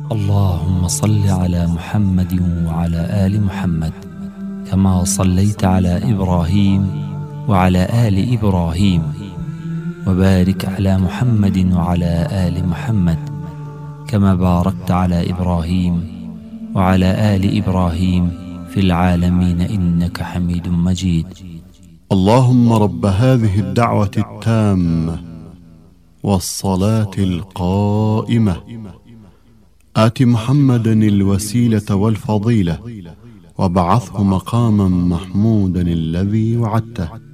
اللهم صل على محمد وعلى آل محمد كما صليت على إبراهيم وعلى آل إبراهيم، وبارك على محمد وعلى آل محمد كما باركت على إبراهيم وعلى آل إبراهيم في العالمين إنك حميد مجيد. اللهم رب هذه الدعوة التامة والصلاة القائمة آت محمدا الوسيلة والفضيلة وابعثه مقاما محمودا الذي وعدته.